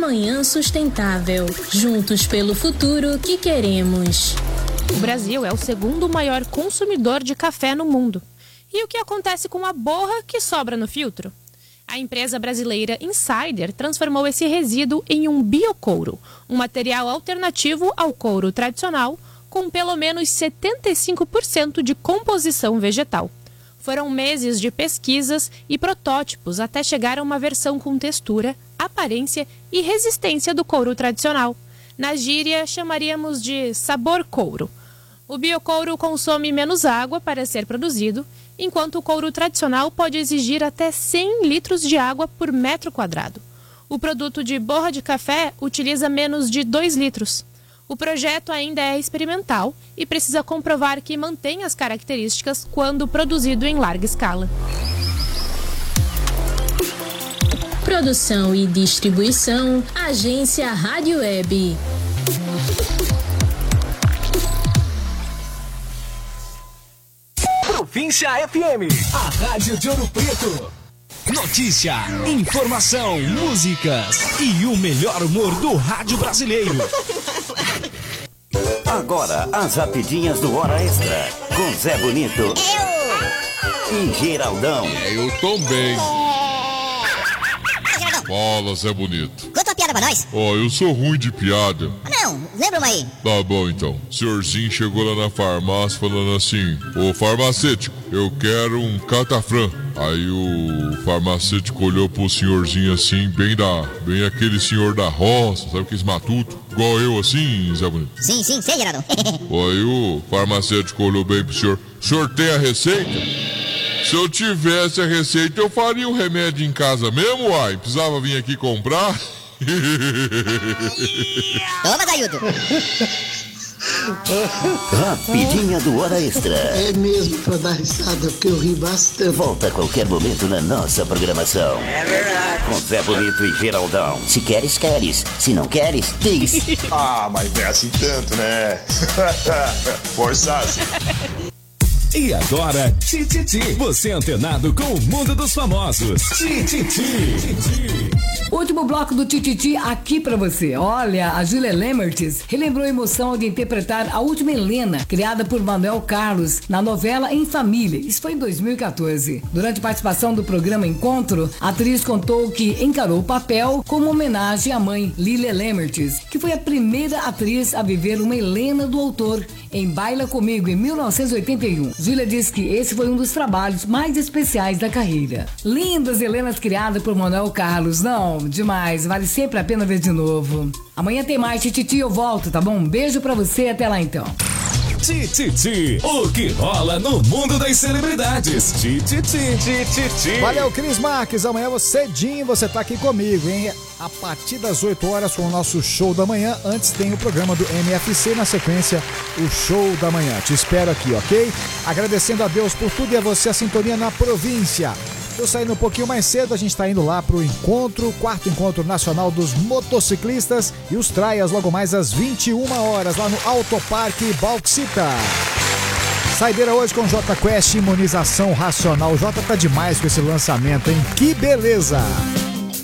Amanhã Sustentável. Juntos pelo futuro que queremos. O Brasil é o segundo maior consumidor de café no mundo. E o que acontece com a borra que sobra no filtro? A empresa brasileira Insider transformou esse resíduo em um biocouro, um material alternativo ao couro tradicional, com pelo menos 75% de composição vegetal. Foram meses de pesquisas e protótipos até chegar a uma versão com textura, aparência e resistência do couro tradicional. Na gíria, chamaríamos de sabor couro. O biocouro consome menos água para ser produzido, enquanto o couro tradicional pode exigir até 100 litros de água por metro quadrado. O produto de borra de café utiliza menos de 2 litros. O projeto ainda é experimental e precisa comprovar que mantém as características quando produzido em larga escala. Produção e distribuição, Agência Rádio Web. Província FM, a rádio de Ouro Preto. Notícia, informação, músicas e o melhor humor do rádio brasileiro. Agora, as rapidinhas do Hora Extra, com Zé Bonito e Geraldão. Eu também. Fala, Zé Bonito. Conta uma piada pra nós. Eu sou ruim de piada. Não, lembra uma aí. Tá bom, então. O senhorzinho chegou lá na farmácia falando assim: ô farmacêutico, eu quero um catafrã. Aí o farmacêutico olhou pro senhorzinho assim, bem aquele senhor da roça, sabe aqueles matutos? Igual eu assim, Zé Bonito. Sim, sei, Geraldo. Aí o farmacêutico olhou bem pro senhor: o senhor tem a receita? Se eu tivesse a receita, eu faria o remédio em casa mesmo, uai. Precisava vir aqui comprar. Toma, Daildo. Rapidinha do Hora Extra. É mesmo pra dar risada, porque eu ri bastante. Volta a qualquer momento na nossa programação. É verdade. Com Zé Bonito e Geraldão. Se queres, queres. Se não queres, diz. Mas não é assim tanto, né? Forçasse. E agora, Tititi. Você antenado com o mundo dos famosos. Tititi. Último bloco do Tititi aqui pra você. Olha, a Julia Lemertz relembrou a emoção de interpretar a última Helena, criada por Manuel Carlos, na novela Em Família. Isso foi em 2014. Durante participação do programa Encontro, a atriz contou que encarou o papel como homenagem à mãe, Lilia Lemertz, que foi a primeira atriz a viver uma Helena do autor em Baila Comigo, em 1981. Júlia diz que esse foi um dos trabalhos mais especiais da carreira. Lindas Helenas criadas por Manuel Carlos. Não, demais. Vale sempre a pena ver de novo. Amanhã tem mais Tititi, eu volto, tá bom? Um beijo pra você e até lá então. Tititi, o que rola no mundo das celebridades. Tititi. Valeu, Cris Marques. Amanhã cedinho você tá aqui comigo, hein? A partir das 8 horas com o nosso show da manhã. Antes tem o programa do MFC, na sequência o show da manhã. Te espero aqui, ok? Agradecendo a Deus por tudo e a você a sintonia na província. Eu saindo um pouquinho mais cedo, a gente está indo lá pro encontro, 4º Encontro Nacional dos Motociclistas e os Traias logo mais às 21 horas lá no Autoparque Bauxita. Saideira hoje com J Quest, imunização racional. O J tá demais com esse lançamento, hein? Que beleza!